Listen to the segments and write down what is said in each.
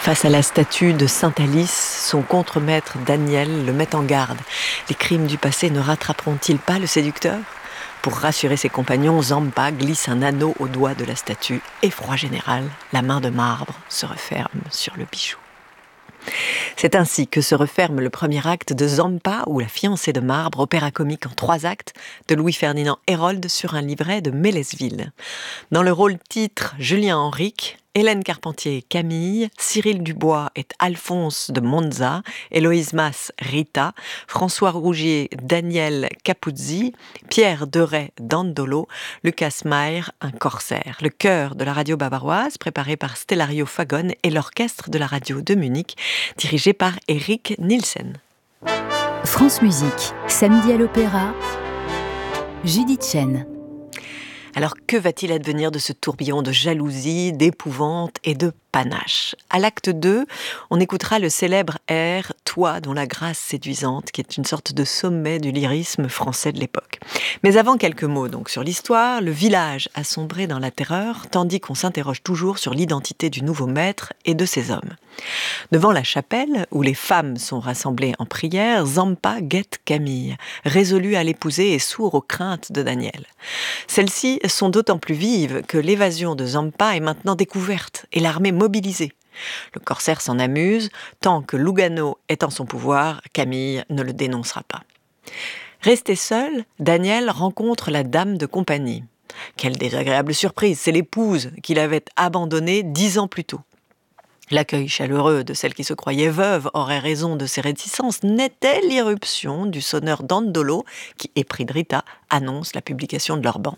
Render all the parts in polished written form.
Face à la statue de Sainte Alice, son contremaître Daniel le met en garde. Les crimes du passé ne rattraperont-ils pas le séducteur ? Pour rassurer ses compagnons, Zampa glisse un anneau au doigt de la statue. Effroi général, la main de marbre se referme sur le bijou. C'est ainsi que se referme le premier acte de Zampa ou La fiancée de marbre, opéra comique en 3 actes de Louis-Ferdinand Hérold sur un livret de Mélesville. Dans le rôle titre, Julien Henrique, Hélène Carpentier Camille, Cyril Dubois est Alphonse de Monza, Héloïse Masse Rita, François Rougier Daniel Capuzzi, Pierre Deray Dandolo, Lucas Mayer un corsaire. Le chœur de la radio bavaroise préparé par Stellario Fagon et l'orchestre de la radio de Munich dirigé par Eric Nielsen. France Musique, samedi à l'Opéra, Judith Chen. Alors que va-t-il advenir de ce tourbillon de jalousie, d'épouvante et de panache ? À l'acte 2, on écoutera le célèbre air « Toi dont la grâce séduisante » qui est une sorte de sommet du lyrisme français de l'époque. Mais avant, quelques mots donc sur l'histoire. Le village a sombré dans la terreur, tandis qu'on s'interroge toujours sur l'identité du nouveau maître et de ses hommes. Devant la chapelle, où les femmes sont rassemblées en prière, Zampa guette Camille, résolu à l'épouser et sourd aux craintes de Daniel. Celles-ci sont d'autant plus vives que l'évasion de Zampa est maintenant découverte et l'armée mobilisée. Le corsaire s'en amuse, tant que Lugano est en son pouvoir, Camille ne le dénoncera pas. Resté seul, Daniel rencontre la dame de compagnie. Quelle désagréable surprise, c'est l'épouse qu'il avait abandonnée 10 ans plus tôt. L'accueil chaleureux de celle qui se croyait veuve aurait raison de ses réticences, n'était l'irruption du sonneur Dandolo qui, épris de Rita, annonce la publication de leur ban.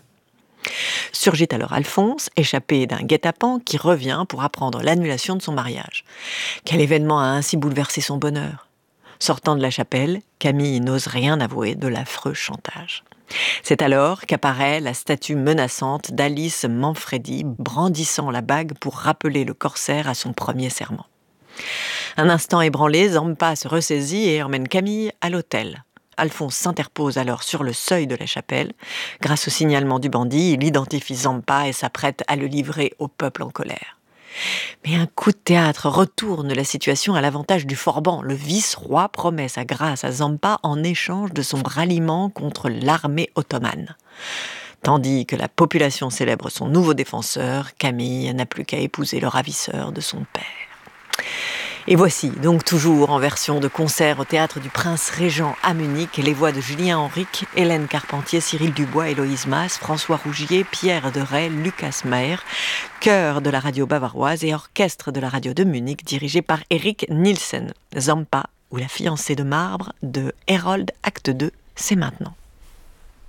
Surgit alors Alphonse, échappé d'un guet-apens, qui revient pour apprendre l'annulation de son mariage. Quel événement a ainsi bouleversé son bonheur ? Sortant de la chapelle, Camille n'ose rien avouer de l'affreux chantage. C'est alors qu'apparaît la statue menaçante d'Alice Manfredi, brandissant la bague pour rappeler le corsaire à son premier serment. Un instant ébranlé, Zampa se ressaisit et emmène Camille à l'autel. Alphonse s'interpose alors sur le seuil de la chapelle. Grâce au signalement du bandit, il identifie Zampa et s'apprête à le livrer au peuple en colère. Mais un coup de théâtre retourne la situation à l'avantage du Forban. Le vice-roi promet sa grâce à Zampa en échange de son ralliement contre l'armée ottomane. Tandis que la population célèbre son nouveau défenseur, Camille n'a plus qu'à épouser le ravisseur de son père. Et voici donc toujours en version de concert au Théâtre du Prince Régent à Munich les voix de Julien Henrique, Hélène Carpentier, Cyril Dubois, Héloïse Masse, François Rougier, Pierre Deray, Lucas Mayer, chœur de la radio bavaroise et orchestre de la radio de Munich dirigé par Eric Nielsen. Zampa ou La fiancée de marbre de Hérold, acte 2, c'est maintenant.